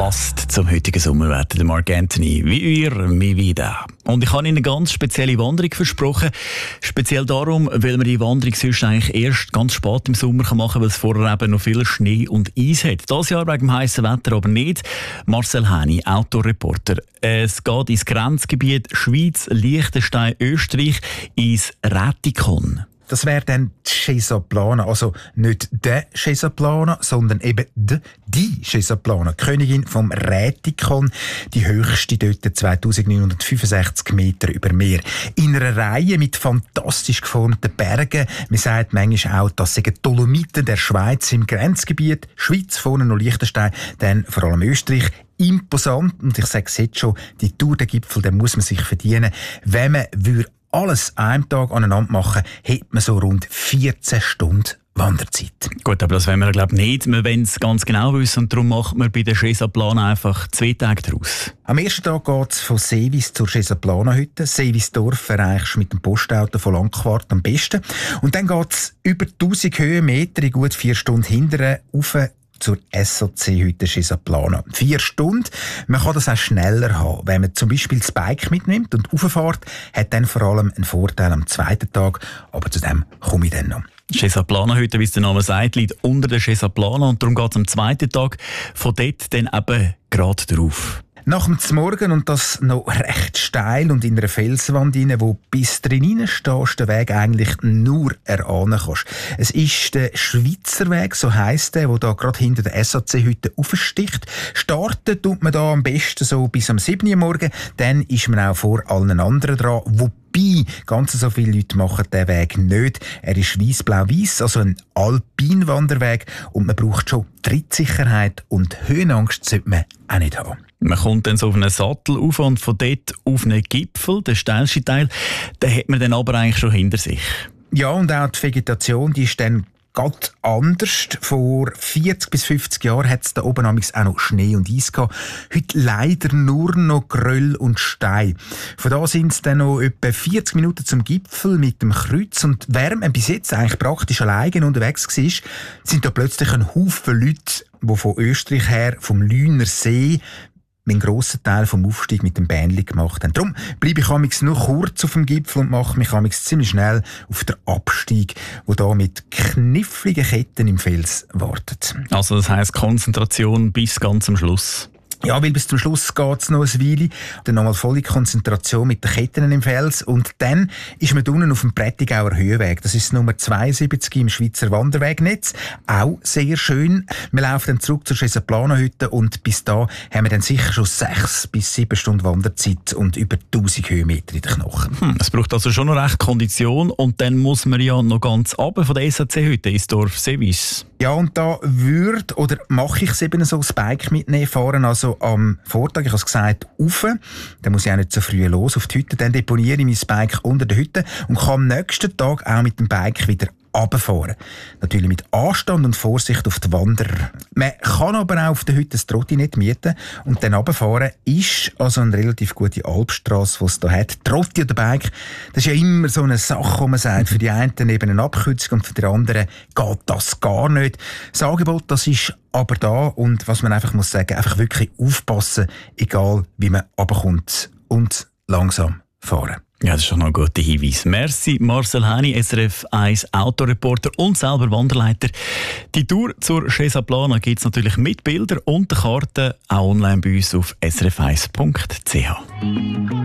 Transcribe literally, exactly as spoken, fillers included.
passt zum heutigen Sommerwetter, der Marc Anthony. Wie ihr, mi wieder. Und ich habe Ihnen eine ganz spezielle Wanderung versprochen. Speziell darum, weil man die Wanderung sonst eigentlich erst ganz spät im Sommer machen kann, weil es vorher eben noch viel Schnee und Eis hat. Dieses Jahr wegen dem heißen Wetter aber nicht. Marcel Häni, Outdoor-Reporter. Es geht ins Grenzgebiet Schweiz, Liechtenstein, Österreich, ins Rätikon. Das wäre dann die Schesaplana, also nicht der Schesaplana, sondern eben die, die Schesaplana, Königin vom Rätikon, die höchste dort zweitausendneunhundertfünfundsechzig Meter über Meer. In einer Reihe mit fantastisch geformten Bergen. Man sagt manchmal auch, das sind Dolomiten der Schweiz im Grenzgebiet. Schweiz, vorne noch Liechtenstein, dann vor allem Österreich. Imposant, und ich sage es jetzt schon, die Tour der Gipfel, den muss man sich verdienen. Wenn man würde alles an einem Tag aneinander machen, hätte man so rund vierzehn Stunden Wanderzeit. Gut, aber das wollen wir glaube ich nicht. Wir wollen es ganz genau wissen und darum macht man bei der Schesaplana einfach zwei Tage daraus. Am ersten Tag geht es von Seewis zur Schesaplana-Hütte. Seewisdorf erreichst du mit dem Postauto von Langquart am besten. Und dann geht es über tausend Höhenmeter in gut vier Stunden hinterher rauf zur S O C-Hütte Schesaplana. Vier Stunden. Man kann das auch schneller haben. Wenn man zum Beispiel das Bike mitnimmt und rauffährt, hat dann vor allem einen Vorteil am zweiten Tag. Aber zu dem komme ich dann noch. Schesaplana-Hütte, wie es der Name sagt, liegt unter der Schesaplana und darum geht es am zweiten Tag von dort dann eben gerade drauf. Nach dem Zmorgen und das noch recht steil und in einer Felswand rein, wo bis drin stehst, den Weg eigentlich nur erahnen kannst. Es ist der Schweizer Weg, so heisst der, der da gerade hinter der S A C-Hütte aufsticht. Starten tut man da am besten so bis am sieben Uhr morgen, dann ist man auch vor allen anderen dran, wobei ganz so viele Leute machen den Weg nicht. Er ist weiss-blau-weiss, also ein Alpinwanderweg und man braucht schon Trittsicherheit und Höhenangst sollte man auch nicht haben. Man kommt dann so auf einen Sattel rauf und von dort auf einen Gipfel, den steilsten Teil, den hat man dann aber eigentlich schon hinter sich. Ja, und auch die Vegetation, die ist dann ganz anders. Vor vierzig bis fünfzig Jahren hat es da oben auch noch Schnee und Eis gehabt. Heute leider nur noch Geröll und Stein. Von da sind es dann noch etwa vierzig Minuten zum Gipfel mit dem Kreuz. Und während man bis jetzt eigentlich praktisch alleine unterwegs war, sind da plötzlich ein Haufen Leute, die von Österreich her, vom Lüner See, einen grossen Teil vom Aufstieg mit dem Bähnli gemacht haben. Darum bleibe ich amigs nur kurz auf dem Gipfel und mache mich amigs ziemlich schnell auf den Abstieg, der da mit kniffligen Ketten im Fels wartet. Also das heisst Konzentration bis ganz am Schluss. Ja, weil bis zum Schluss geht's noch ein Weile. Dann nochmal volle Konzentration mit den Ketten im Fels. Und dann ist man unten auf dem Prättigauer Höhenweg. Das ist Nummer zweiundsiebzig im Schweizer Wanderwegnetz. Auch sehr schön. Wir laufen dann zurück zur Schesaplana-Hütte und bis da haben wir dann sicher schon sechs bis sieben Stunden Wanderzeit und über tausend Höhenmeter in den Knochen. Hm, es braucht also schon noch recht Kondition und dann muss man ja noch ganz runter von der S A C-Hütte ins Dorf Seewis. Ja, und da würde oder mache ich es eben so, das Bike mitnehmen, fahren also am Vortag, ich habe es gesagt, rauf. Dann muss ich auch nicht so früh los auf die Hütte. Dann deponiere ich mein Bike unter der Hütte und kann am nächsten Tag auch mit dem Bike wieder runterfahren. Natürlich mit Anstand und Vorsicht auf die Wanderer. Man kann aber auch auf der Hütte das Trottinett mieten und dann runterfahren ist also eine relativ gute Alpstrasse, die es hier hat. Trotti oder Bike, das ist ja immer so eine Sache, wo man sagt, für die einen eben eine Abkürzung und für die anderen geht das gar nicht. Das Angebot, das ist aber da und was man einfach muss sagen, einfach wirklich aufpassen, egal wie man runterkommt und langsam fahren. Ja, das ist schon noch ein guter Hinweis. Merci, Marcel Häni, S R F eins Autoreporter und selber Wanderleiter. Die Tour zur Schesaplana gibt es natürlich mit Bildern und der Karte auch online bei uns auf s r f eins punkt c h.